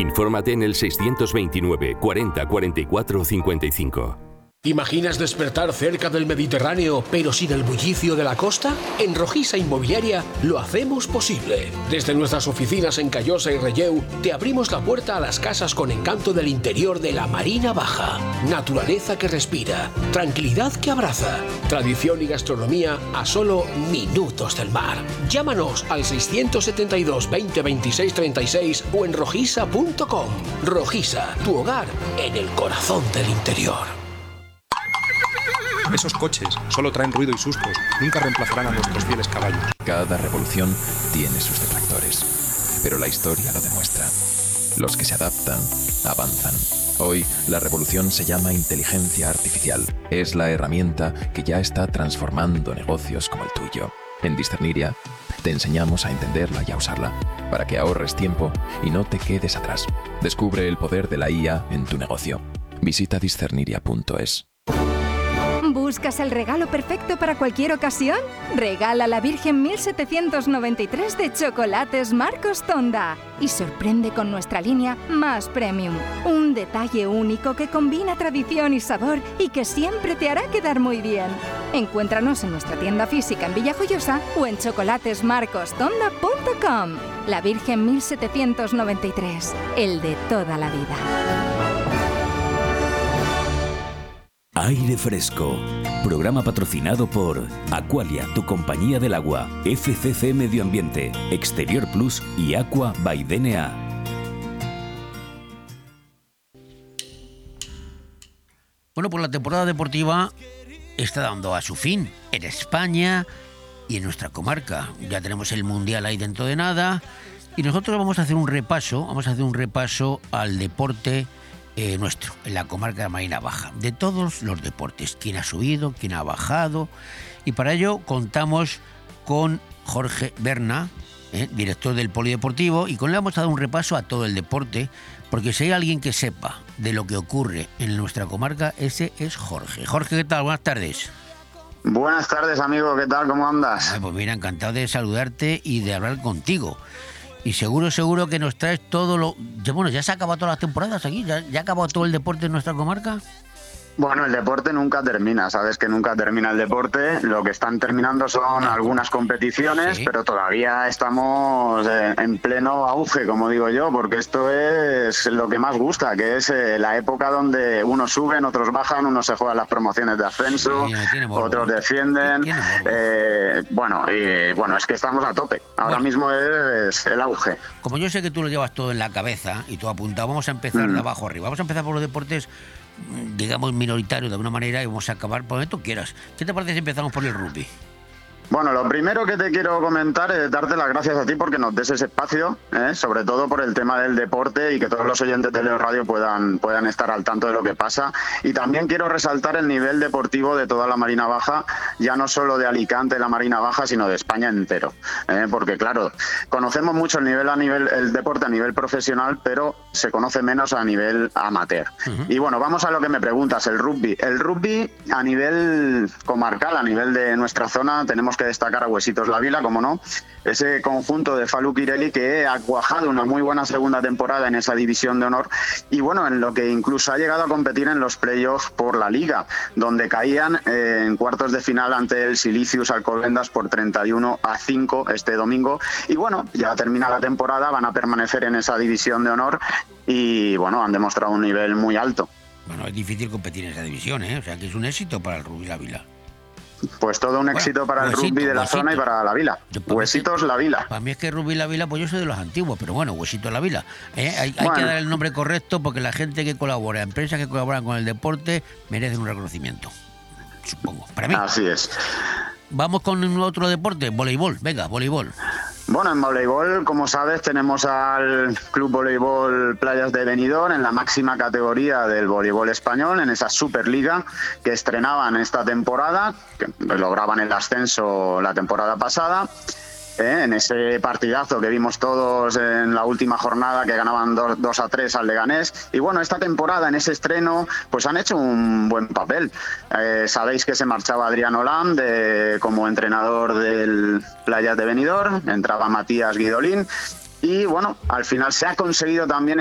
Infórmate en el 629 40 44 55. ¿Imaginas despertar cerca del Mediterráneo, pero sin el bullicio de la costa? En Rojisa Inmobiliaria lo hacemos posible. Desde nuestras oficinas en Callosa y Relleu, te abrimos la puerta a las casas con encanto del interior de la Marina Baja. Naturaleza que respira, tranquilidad que abraza, tradición y gastronomía a solo minutos del mar. Llámanos al 672 20 26 36 o en rojisa.com. Rojisa, tu hogar en el corazón del interior. Esos coches solo traen ruido y sustos, nunca reemplazarán a nuestros fieles caballos. Cada revolución tiene sus detractores, pero la historia lo demuestra. Los que se adaptan, avanzan. Hoy, la revolución se llama inteligencia artificial. Es la herramienta que ya está transformando negocios como el tuyo. En Discerniria, te enseñamos a entenderla y a usarla, para que ahorres tiempo y no te quedes atrás. Descubre el poder de la IA en tu negocio. Visita discerniria.es. ¿Buscas el regalo perfecto para cualquier ocasión? Regala la Virgen 1793 de Chocolates Marcos Tonda y sorprende con nuestra línea más premium. Un detalle único que combina tradición y sabor y que siempre te hará quedar muy bien. Encuéntranos en nuestra tienda física en Villajoyosa o en chocolatesmarcostonda.com. La Virgen 1793, el de toda la vida. Aire Fresco. Programa patrocinado por Aqualia, tu compañía del agua, FCC Medio Ambiente, Exterior Plus y Aqua by DNA. Bueno, pues la temporada deportiva está dando a su fin en España y en nuestra comarca. Ya tenemos el Mundial ahí dentro de nada y nosotros vamos a hacer un repaso al deporte nuestro, en la comarca de Marina Baja, de todos los deportes, quién ha subido, quién ha bajado, y para ello contamos con Jorge Berna, director del Polideportivo, y con él vamos a dar un repaso a todo el deporte, porque si hay alguien que sepa de lo que ocurre en nuestra comarca, ese es Jorge. Jorge, ¿qué tal? Buenas tardes. Buenas tardes, amigo, ¿qué tal? ¿Cómo andas? Pues mira, encantado de saludarte y de hablar contigo. Y seguro que nos traes todo lo... Bueno, ya se ha acabado todas las temporadas aquí, ya ha acabado todo el deporte en nuestra comarca. Bueno, el deporte nunca termina, sabes que nunca termina el deporte. Lo que están terminando son algunas competiciones, sí, pero todavía estamos en pleno auge, como digo yo, porque esto es lo que más gusta, que es la época donde unos suben, otros bajan, unos se juegan las promociones de ascenso, otros descienden. Bueno, es que estamos a tope. Ahora mismo es el auge. Como yo sé que tú lo llevas todo en la cabeza y todo apuntado, vamos a empezar de abajo arriba. Vamos a empezar por los deportes, digamos, minoritarios de alguna manera, y vamos a acabar por donde tú quieras. ¿Qué te parece si empezamos por el rugby? Bueno, lo primero que te quiero comentar es darte las gracias a ti porque nos des ese espacio, sobre todo por el tema del deporte y que todos los oyentes de Leo Radio puedan estar al tanto de lo que pasa. Y también quiero resaltar el nivel deportivo de toda la Marina Baja, ya no solo de Alicante, la Marina Baja, sino de España entero. Porque claro, conocemos mucho el deporte a nivel profesional, pero se conoce menos a nivel amateur. Uh-huh. Y bueno, vamos a lo que me preguntas, el rugby. El rugby a nivel comarcal, a nivel de nuestra zona, tenemos que destacar a Huesitos La Vila, como no, ese conjunto de Falu Kireli que ha cuajado una muy buena segunda temporada en esa división de honor y bueno, en lo que incluso ha llegado a competir en los playoffs por la Liga, donde caían en cuartos de final ante el Silicius Alcobendas por 31-5 este domingo y bueno, ya termina la temporada, van a permanecer en esa división de honor y bueno, han demostrado un nivel muy alto. Bueno, es difícil competir en esa división, o sea que es un éxito para el Rugby La Vila. Pues todo un éxito para el rugby de la zona y para La Vila. Huesitos La Vila. Para mí es que Rugby La Vila, pues yo soy de los antiguos, pero bueno, Huesitos La Vila. Hay que dar el nombre correcto porque la gente que colabora, empresas que colaboran con el deporte, merecen un reconocimiento, supongo. Para mí. Así es. Vamos con otro deporte, voleibol. Venga, voleibol. Bueno, en voleibol, como sabes, tenemos al Club Voleibol Playas de Benidorm en la máxima categoría del voleibol español, en esa Superliga que estrenaban esta temporada, que lograban el ascenso la temporada pasada. En ese partidazo que vimos todos en la última jornada que ganaban 2-3 al Leganés. Y bueno, esta temporada en ese estreno pues han hecho un buen papel. Sabéis que se marchaba Adrián Olam como entrenador del Playas de Benidorm, entraba Matías Guidolín y bueno, al final se ha conseguido también